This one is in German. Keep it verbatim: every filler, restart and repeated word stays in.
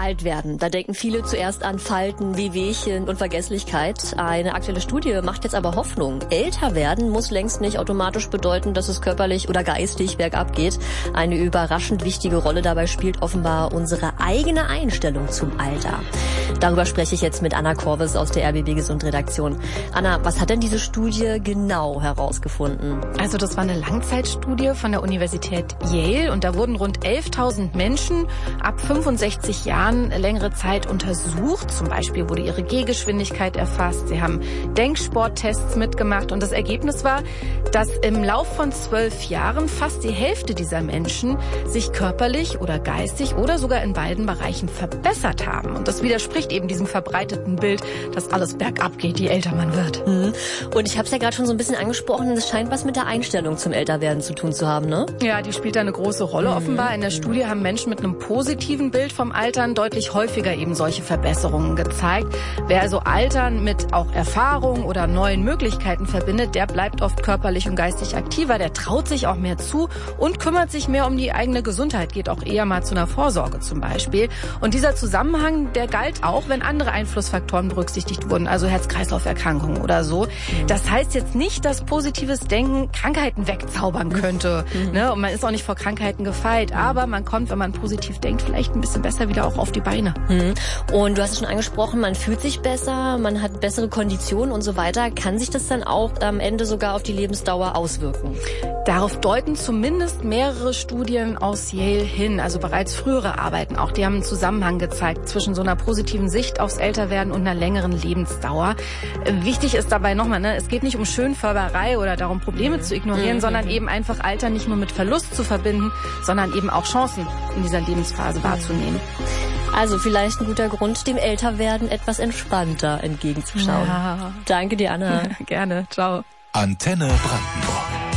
Alt werden. Da denken viele zuerst an Falten, Wehwehchen und Vergesslichkeit. Eine aktuelle Studie macht jetzt aber Hoffnung. Älter werden muss längst nicht automatisch bedeuten, dass es körperlich oder geistig bergab geht. Eine überraschend wichtige Rolle dabei spielt offenbar unsere eigene Einstellung zum Alter. Darüber spreche ich jetzt mit Anna Korvis aus der R B B Gesund Redaktion. Anna, was hat denn diese Studie genau herausgefunden? Also das war eine Langzeitstudie von der Universität Yale und da wurden rund elftausend Menschen ab fünfundsechzig Jahren längere Zeit untersucht. Zum Beispiel wurde ihre Gehgeschwindigkeit erfasst. Sie haben Denksporttests mitgemacht und das Ergebnis war, dass im Lauf von zwölf Jahren fast die Hälfte dieser Menschen sich körperlich oder geistig oder sogar in beiden Bereichen verbessert haben. Und das widerspricht eben diesem verbreiteten Bild, dass alles bergab geht, je älter man wird. Mhm. Und ich habe es ja gerade schon so ein bisschen angesprochen, es scheint was mit der Einstellung zum Älterwerden zu tun zu haben, ne? Ja, die spielt da eine große Rolle offenbar. In der Studie haben Menschen mit einem positiven Bild vom Altern deutlich häufiger eben solche Verbesserungen gezeigt. Wer also Altern mit auch Erfahrung oder neuen Möglichkeiten verbindet, der bleibt oft körperlich und geistig aktiver, der traut sich auch mehr zu und kümmert sich mehr um die eigene Gesundheit, geht auch eher mal zu einer Vorsorge zum Beispiel. Und dieser Zusammenhang, der galt auch, wenn andere Einflussfaktoren berücksichtigt wurden, also Herz-Kreislauf-Erkrankungen oder so. Das heißt jetzt nicht, dass positives Denken Krankheiten wegzaubern könnte. Mhm. Ne? Und man ist auch nicht vor Krankheiten gefeit, aber man kommt, wenn man positiv denkt, vielleicht ein bisschen besser wieder auch auf die Beine. Mhm. Und du hast es schon angesprochen, man fühlt sich besser, man hat bessere Konditionen und so weiter. Kann sich das dann auch am Ende sogar auf die Lebensdauer auswirken? Darauf deuten zumindest mehrere Studien aus Yale hin, also bereits frühere Arbeiten auch. Die haben einen Zusammenhang gezeigt zwischen so einer positiven Sicht aufs Älterwerden und einer längeren Lebensdauer. Wichtig ist dabei nochmal, ne, es geht nicht um Schönfärberei oder darum, Probleme zu ignorieren, mhm. sondern eben einfach Alter nicht nur mit Verlust zu verbinden, sondern eben auch Chancen in dieser Lebensphase wahrzunehmen. Also vielleicht ein guter Grund, dem Älterwerden etwas entspannter entgegenzuschauen. Ja. Danke dir, Anna. Gerne. Ciao. Antenne Brandenburg.